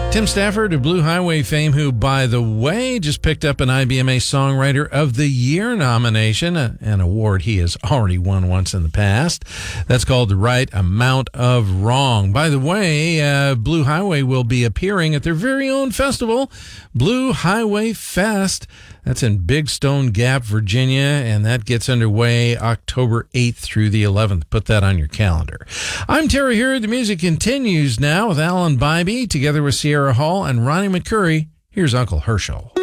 Tim Stafford of Blue Highway fame, who, by the way, just picked up an IBMA Songwriter of the Year nomination, an award he has already won once in the past. That's called The Right Amount of Wrong. By the way, Blue Highway will be appearing at their very own festival, Blue Highway Fest. That's in Big Stone Gap, Virginia, and that gets underway October 8th through the 11th. Put that on your calendar. I'm Terry Hurd. The music continues now with Alan Bybee, together with Sierra Hall and Ronnie McCurry. Here's Uncle Herschel.